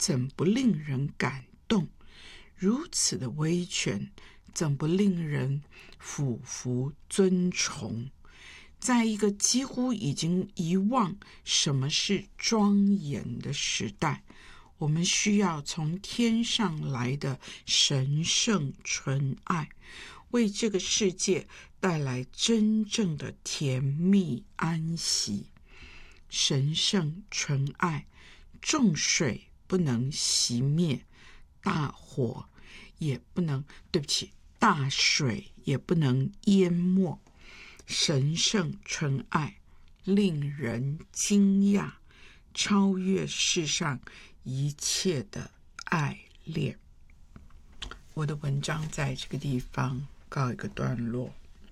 怎不令人感动？如此的威权，怎不令人俯伏尊崇？在一个几乎已经遗忘什么是庄严的时代，我们需要从天上来的神圣纯爱，为这个世界带来真正的甜蜜安息。神圣纯爱，重水不能熄灭，大火也不能，大水也不能淹没。神圣纯爱令人惊讶，超越世上一切的爱恋。我的文章在这个地方告一个段落。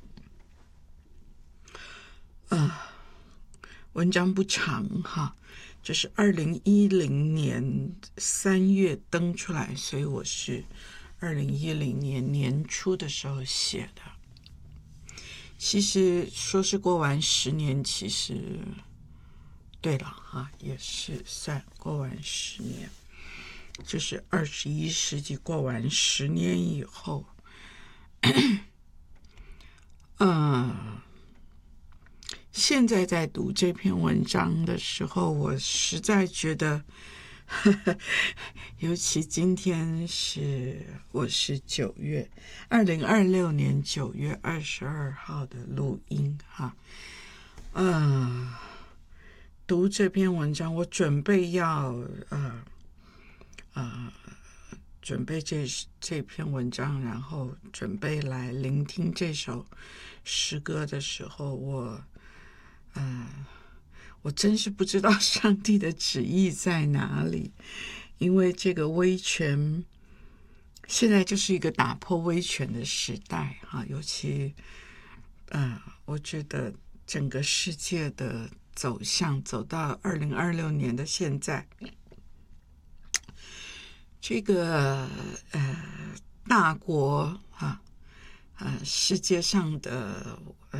文章不长哈，这是2010年3月登出来，所以我是2010年年初的时候写的。其实说是过完10年，其实对了哈，也是算过完10年，就是21世纪过完10年以后，现在在读这篇文章的时候，我实在觉得尤其今天我是2026年9月22号的录音哈，读这篇文章，我准备要准备这篇文章，然后准备来聆听这首诗歌的时候，我真是不知道上帝的旨意在哪里，因为这个威权现在就是一个打破威权的时代哈，尤其我觉得整个世界的走到2026年的现在，这个大国世界上的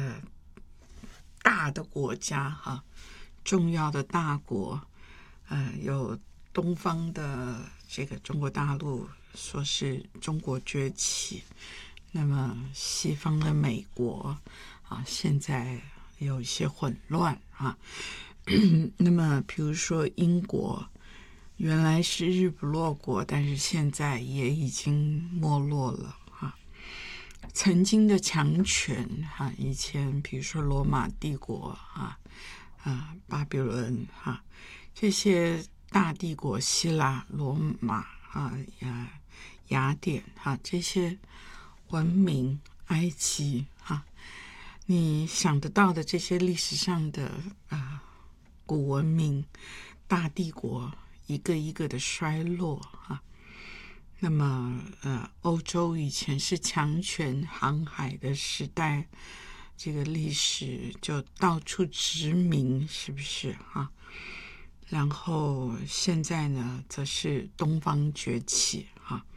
大的国家哈，重要的大国，有东方的这个中国大陆，说是中国崛起，那么西方的美国现在有一些混乱那么比如说英国原来是日不落国，但是现在也已经没落了曾经的强权以前比如说罗马帝国巴比伦这些大帝国，希腊、罗马雅典这些文明，埃及你想得到的这些历史上的古文明、大帝国，一个一个的衰落那么欧洲以前是强权航海的时代，这个历史就到处殖民，是不是然后现在呢则是东方崛起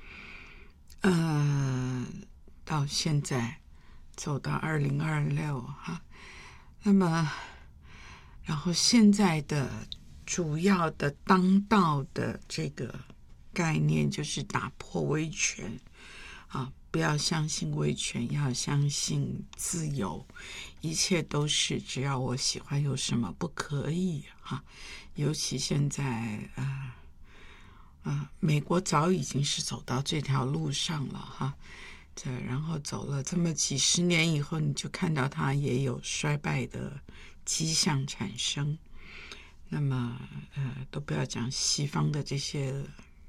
到现在走到2026那么然后现在的主要的当道的这个概念就是打破威权不要相信威权，要相信自由，一切都是只要我喜欢，有什么不可以尤其现在美国早已经是走到这条路上了然后走了这么几十年以后，你就看到它也有衰败的迹象产生。那么都不要讲西方的这些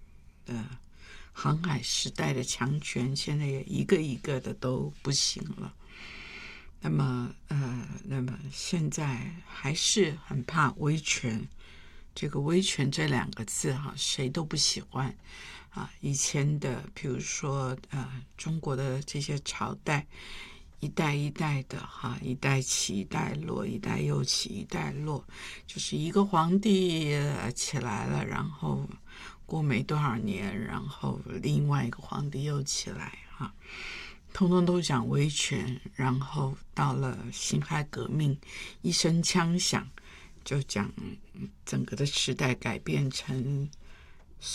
航海时代的强权，现在也一个一个的都不行了。那么现在还是很怕威权，这个威权这2个字谁都不喜欢以前的比如说中国的这些朝代，一代一代的一代起一代落，一代又起一代落，就是一个皇帝起来了，然后过没多少年，然后另外一个皇帝又起来通通都讲威权，然后到了辛亥革命，一声枪响就讲整个的时代改变成